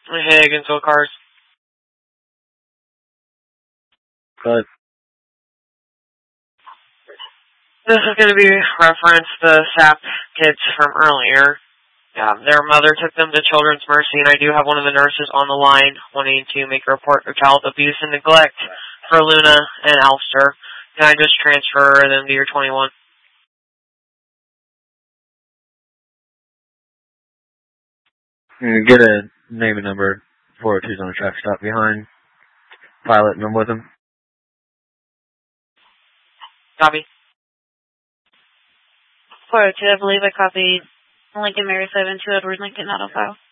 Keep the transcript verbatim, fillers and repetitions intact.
Hit against all cars. Good. This is going to be reference the S A P kids from earlier. Um, their mother took them to Children's Mercy, and I do have one of the nurses on the line wanting to make a report of child abuse and neglect for Luna and Alster. Can I just transfer them to your twenty-one? You get a name and number. four oh two's on a track stop behind Pilot, and I'm with him. Copy. four oh two, I believe I copied Lincoln Mary seven two Edward Lincoln, not on file.